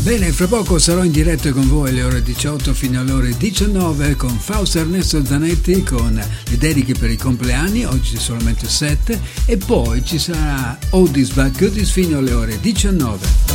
Bene, fra poco sarò in diretta con voi alle ore 18 fino alle ore 19 con Fausto Ernesto Zanetti con le dediche per i compleanni, oggi solamente 7, e poi ci sarà Oldies but Goodies fino alle ore 19.